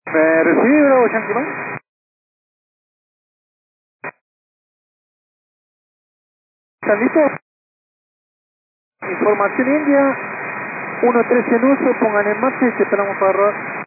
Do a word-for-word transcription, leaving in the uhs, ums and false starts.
Eh, recibido, Yankee Mike. ¿Están listos? Información India, uno trece en uso, pongan en marcha y te esperamos para rodar.